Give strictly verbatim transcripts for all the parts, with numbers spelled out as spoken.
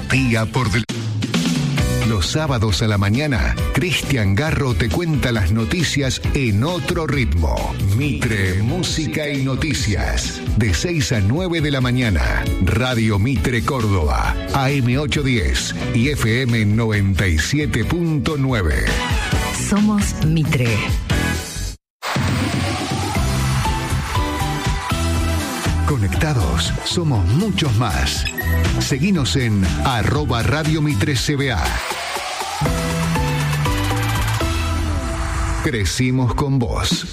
día por delante. Los sábados a la mañana, Cristian Garro te cuenta las noticias en otro ritmo. Mitre, música y noticias. De seis a nueve de la mañana. Radio Mitre Córdoba, A M ochocientos diez y F M noventa y siete punto nueve. Somos Mitre. Conectados, somos muchos más. Seguinos en arroba Radio Mitre C B A. Crecimos con vos.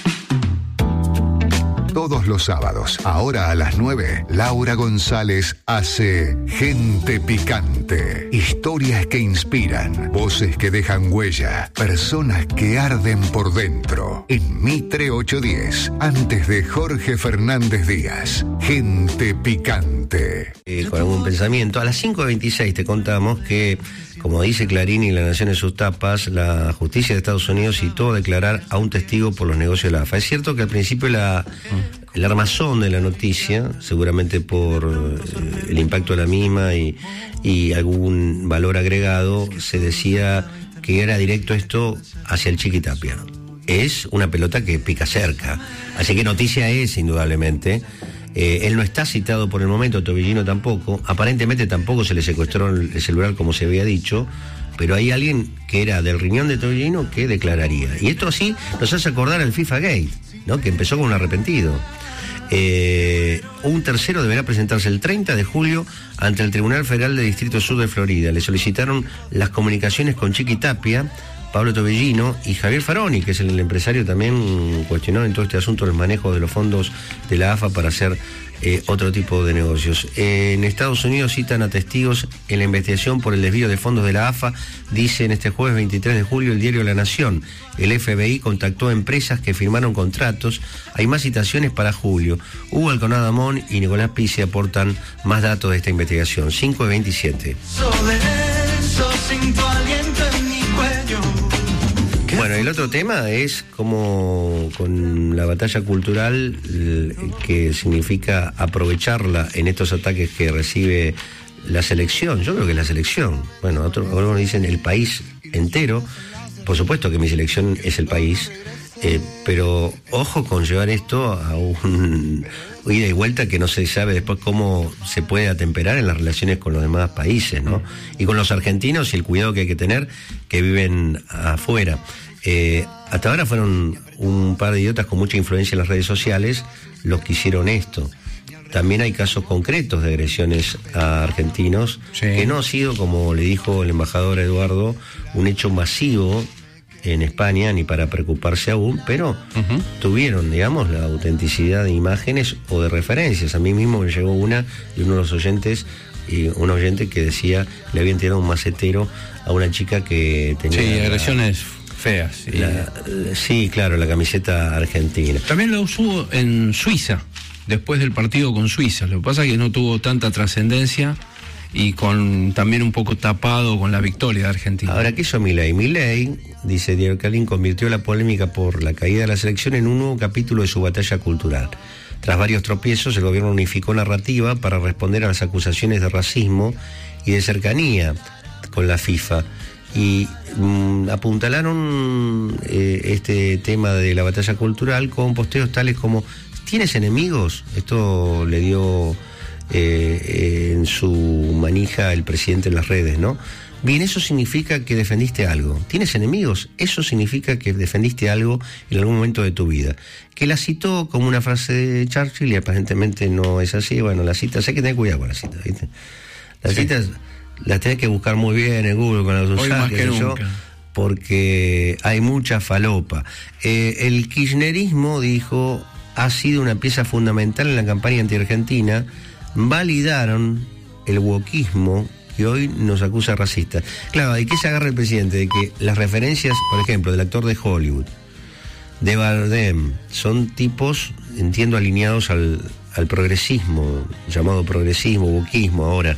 Todos los sábados, ahora a las nueve, Laura González hace Gente Picante. Historias que inspiran, voces que dejan huella, personas que arden por dentro. En Mitre ochocientos diez, antes de Jorge Fernández Díaz. Gente Picante. Eh, con algún pensamiento. A las cinco veintiséis te contamos que, como dice Clarín y La Nación en sus tapas, la justicia de Estados Unidos citó a declarar a un testigo por los negocios de la A F A. Es cierto que al principio la, el armazón de la noticia, seguramente por eh, el impacto de la misma y, y algún valor agregado, se decía que era directo esto hacia el Chiqui Tapia. Es una pelota que pica cerca, así que noticia es, indudablemente. Eh, él no está citado por el momento, Tobillino tampoco, aparentemente tampoco se le secuestró el celular como se había dicho, pero hay alguien que era del riñón de Tobillino que declararía. Y esto así nos hace acordar al FIFA Gate, ¿no? Que empezó con un arrepentido. Eh, un tercero deberá presentarse el treinta de julio ante el Tribunal Federal del Distrito Sur de Florida. Le solicitaron las comunicaciones con Chiqui Tapia, Pablo Tobillino y Javier Faroni, que es el empresario también cuestionado en todo este asunto del manejo de los fondos de la A F A para hacer eh, otro tipo de negocios. Eh, en Estados Unidos citan a testigos en la investigación por el desvío de fondos de la A F A, dice en este jueves veintitrés de julio el diario La Nación. El F B I contactó a empresas que firmaron contratos. Hay más citaciones para julio. Hugo Alconada Amón y Nicolás Pizzi aportan más datos de esta investigación. cinco de veintisiete. Bueno, el otro tema es como con la batalla cultural, que significa aprovecharla en estos ataques que recibe la selección. Yo creo que la selección, bueno, otros algunos dicen el país entero. Por supuesto que mi selección es el país, eh, pero ojo con llevar esto a un ida y vuelta que no se sabe después cómo se puede atemperar en las relaciones con los demás países, ¿no? Y con los argentinos y el cuidado que hay que tener que viven afuera. Eh, hasta ahora fueron un par de idiotas con mucha influencia en las redes sociales los que hicieron esto. También hay casos concretos de agresiones a argentinos, sí, que no ha sido, como le dijo el embajador Eduardo, un hecho masivo en España, ni para preocuparse aún, pero uh-huh. tuvieron, digamos, la autenticidad de imágenes o de referencias. A mí mismo me llegó una de uno de los oyentes, y un oyente que decía que le habían tirado un macetero a una chica que tenía... Sí, agresiones feas. Sí. La, la, sí, claro, la camiseta argentina. También lo usó en Suiza, después del partido con Suiza. Lo que pasa es que no tuvo tanta trascendencia y con también un poco tapado con la victoria de Argentina. Ahora, ¿qué hizo Milei? Milei, dice Diego Calín, convirtió la polémica por la caída de la selección en un nuevo capítulo de su batalla cultural. Tras varios tropiezos, el gobierno unificó narrativa para responder a las acusaciones de racismo y de cercanía con la FIFA. Y mmm, apuntalaron eh, este tema de la batalla cultural con posteos tales como: ¿tienes enemigos? Esto le dio eh, eh, en su manija el presidente en las redes, ¿no? Bien, eso significa que defendiste algo. ¿Tienes enemigos? Eso significa que defendiste algo en algún momento de tu vida. Que la citó como una frase de Churchill y aparentemente no es así. Bueno, las citas, hay que tener cuidado con las citas, ¿viste? Las sí. citas las tenés que buscar muy bien en Google con las usás, que yo, porque hay mucha falopa. Eh, el kirchnerismo, dijo, ha sido una pieza fundamental en la campaña anti-argentina. Validaron el wokismo que hoy nos acusa racista. Claro, ¿de qué se agarra el presidente? De que las referencias, por ejemplo, del actor de Hollywood, de Bardem, son tipos, entiendo, alineados al, al progresismo, llamado progresismo, wokismo ahora,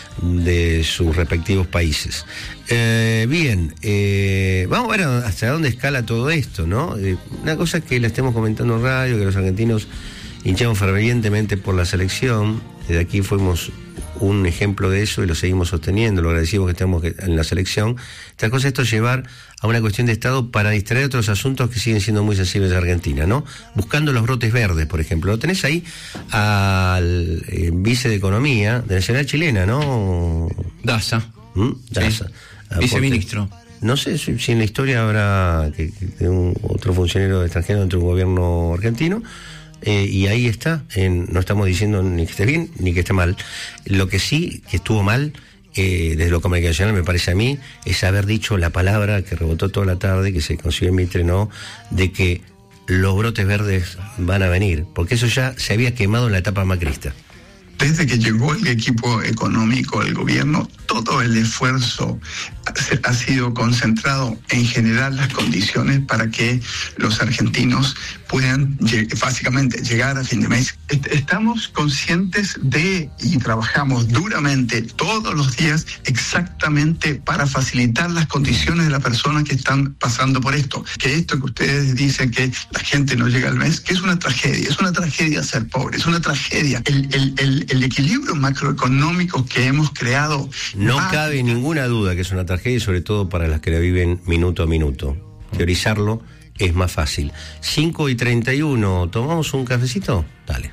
de sus respectivos países. Eh, bien, eh, vamos a ver hasta dónde escala todo esto, ¿no? Eh, una cosa es que le estemos comentando en radio, que los argentinos hinchamos fervientemente por la selección. Desde aquí fuimos un ejemplo de eso y lo seguimos sosteniendo, lo agradecimos que estemos en la selección. Otra cosa es esto llevar a una cuestión de Estado para distraer otros asuntos que siguen siendo muy sensibles de Argentina, ¿no? Buscando los brotes verdes, por ejemplo. Lo tenés ahí al eh, vice de Economía de Nacional Chilena, ¿no? Daza. ¿Mm? Daza. Sí. Viceministro. No sé si, si en la historia habrá que, que un, otro funcionario extranjero dentro de un gobierno argentino. Eh, y ahí está, en, no estamos diciendo ni que esté bien ni que esté mal. Lo que sí que estuvo mal, eh, desde lo comunicacional me parece a mí, es haber dicho la palabra que rebotó toda la tarde, que se consiguió en Mitre, ¿no? De que los brotes verdes van a venir, porque eso ya se había quemado en la etapa macrista. Desde que llegó el equipo económico del gobierno, todo el esfuerzo ha sido concentrado en generar las condiciones para que los argentinos puedan básicamente llegar a fin de mes. Estamos conscientes de y trabajamos duramente todos los días exactamente para facilitar las condiciones de las personas que están pasando por esto. Que esto que ustedes dicen que la gente no llega al mes, que es una tragedia, es una tragedia ser pobre, es una tragedia. El, el, el, el equilibrio macroeconómico que hemos creado... No va... cabe ninguna duda que es una tragedia, sobre todo para las que la viven minuto a minuto. Teorizarlo es más fácil. cinco y treinta y uno, ¿tomamos un cafecito? Dale.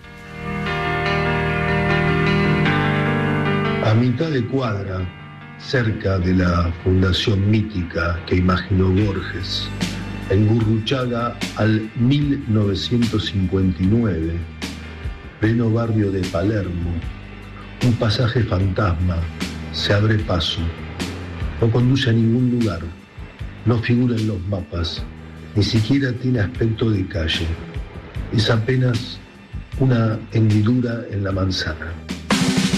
A mitad de cuadra, cerca de la fundación mítica que imaginó Borges, en Gurruchaga al mil novecientos cincuenta y nueve, pleno barrio de Palermo, un pasaje fantasma se abre paso. No conduce a ningún lugar, no figura en los mapas, ni siquiera tiene aspecto de calle. Es apenas una hendidura en la manzana.